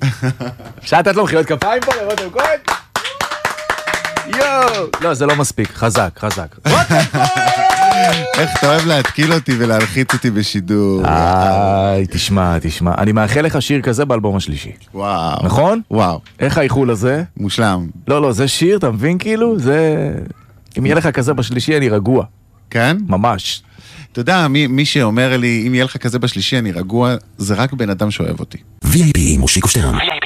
אפשר לתת לו מחיאות כפיים פה לרותם כהן? יואו! לא, זה לא מספיק, חזק, חזק. רותם כהן! איך אתה אוהב להתקיל אותי ולהלחיץ אותי בשידור. תשמע, אני מאחל לך שיר כזה באלבום השלישי. וואו. נכון? וואו. איך האיחול הזה? מושלם. לא, זה שיר, אתה מבין כאילו? זה... אם יהיה לך כזה בשלישי, אני רגוע. כן? ממש. אתה יודע, מי שאומר לי, אם יהיה לך כזה בשלישי, אני רגוע, זה רק בן אדם שאוהב אותי. VIP מושיקו שטרן.